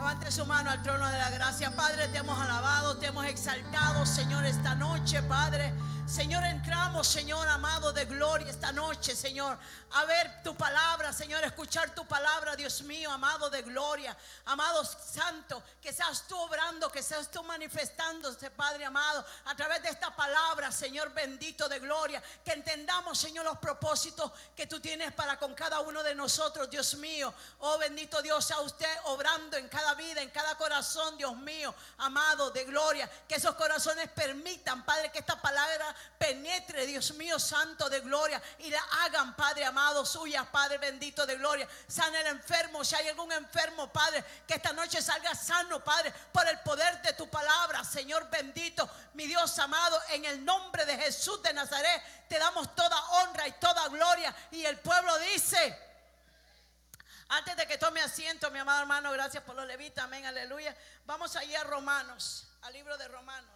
Levante su mano al trono de la gracia. Padre, te hemos alabado, te hemos exaltado, Señor, esta noche, Padre. Señor, entramos, Señor amado de gloria esta noche, Señor, a ver tu palabra, Señor, escuchar tu palabra, Dios mío, amado de gloria, amado santo, que seas tú obrando, que seas tú manifestándose, Padre amado, a través de esta palabra, Señor bendito de gloria, que entendamos, Señor, los propósitos que tú tienes para con cada uno de nosotros, Dios mío. Oh bendito Dios, sea usted obrando en cada vida, en cada corazón, Dios mío, amado de gloria, que esos corazones permitan, Padre, que esta palabra penetre, Dios mío, santo de gloria, y la hagan, Padre amado, suyas, Padre bendito de gloria. Sana el enfermo, si hay algún enfermo, Padre, que esta noche salga sano, Padre, por el poder de tu palabra, Señor bendito, mi Dios amado, en el nombre de Jesús de Nazaret, te damos toda honra y toda gloria. Y el pueblo dice: antes de que tome asiento, mi amado hermano, gracias por los levitas, amén, aleluya. Vamos allí a Romanos, al libro de Romanos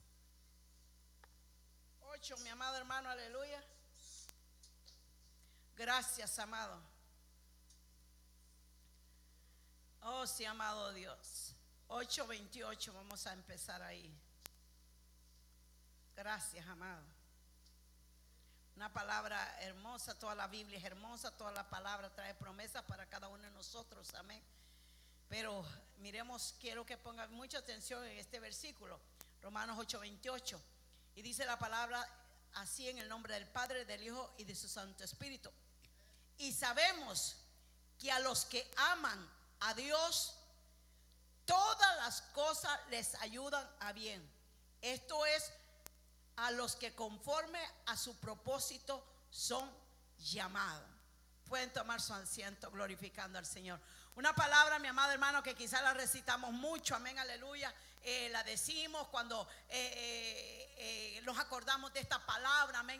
8, mi amado hermano, aleluya. Gracias, amado. Oh, sí, amado Dios. 8:28, vamos a empezar ahí. Gracias, amado. Una palabra hermosa, toda la Biblia es hermosa, toda la palabra trae promesas para cada uno de nosotros, amén. Pero miremos, quiero que pongan mucha atención en este versículo, Romanos 8:28. Y dice la palabra así: en el nombre del Padre, del Hijo y de su Santo Espíritu. Y sabemos que a los que aman a Dios, todas las cosas les ayudan a bien. Esto es, a los que conforme a su propósito son llamados. Pueden tomar su asiento glorificando al Señor. Una palabra, mi amado hermano, que quizás la recitamos mucho, amén, aleluya. La decimos cuando nos acordamos de esta palabra, amén.